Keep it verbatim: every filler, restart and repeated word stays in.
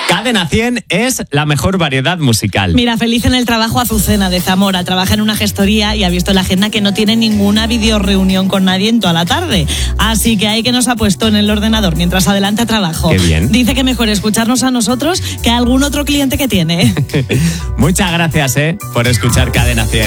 Cadena cien es la mejor variedad musical. Mira, feliz en el trabajo Azucena de Zamora. Trabaja en una gestoría y ha visto en la agenda que no tiene ninguna videoreunión con nadie en toda la tarde. Así que ahí que nos ha puesto en el ordenador mientras adelanta trabajo. Qué bien. Dice que mejor escucharnos a nosotros que a algún otro cliente que tiene. Muchas gracias, ¿eh? por escuchar Cadena cien.